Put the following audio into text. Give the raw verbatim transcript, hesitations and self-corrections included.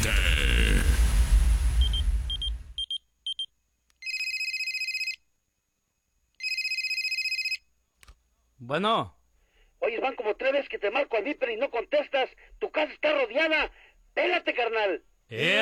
Caliente. Bueno. Oye, van como tres veces que te marco al Viper y no contestas. Tu casa está rodeada. Pélate, carnal. ¡Eh!